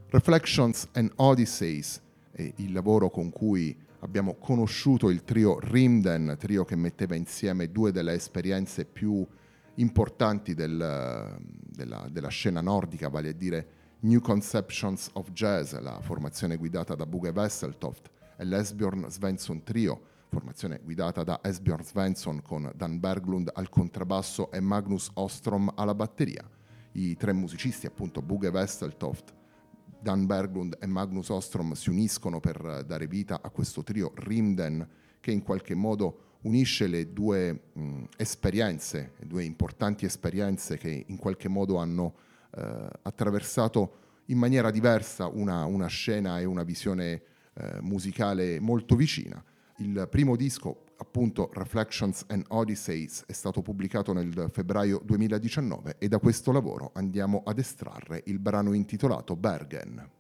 Reflections and Odysseys è il lavoro con cui abbiamo conosciuto il trio Rimden, trio che metteva insieme due delle esperienze più importanti della scena nordica, vale a dire New Conceptions of Jazz, la formazione guidata da Bugge Wesseltoft, e l'Esbjörn Svensson Trio, formazione guidata da Esbjörn Svensson con Dan Berglund al contrabbasso e Magnus Ostrom alla batteria. I tre musicisti, appunto Bugge Wesseltoft, Dan Berglund e Magnus Ostrom, si uniscono per dare vita a questo trio Rimden, che in qualche modo unisce le due esperienze, due importanti esperienze che in qualche modo hanno attraversato in maniera diversa una scena e una visione musicale molto vicina. Il primo disco, appunto Reflections and Odysseys, è stato pubblicato nel febbraio 2019 e da questo lavoro andiamo ad estrarre il brano intitolato Bergen.